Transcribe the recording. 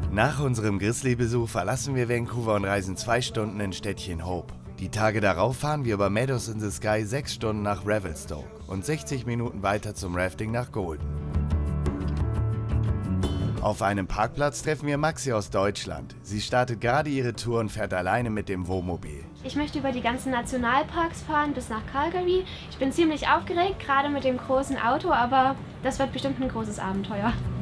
Nach unserem Grizzly-Besuch verlassen wir Vancouver und reisen 2 Stunden in Städtchen Hope. Die Tage darauf fahren wir über Meadows in the Sky 6 Stunden nach Revelstoke und 60 Minuten weiter zum Rafting nach Golden. Auf einem Parkplatz treffen wir Maxi aus Deutschland. Sie startet gerade ihre Tour und fährt alleine mit dem Wohnmobil. Ich möchte über die ganzen Nationalparks fahren bis nach Calgary. Ich bin ziemlich aufgeregt, gerade mit dem großen Auto, aber das wird bestimmt ein großes Abenteuer.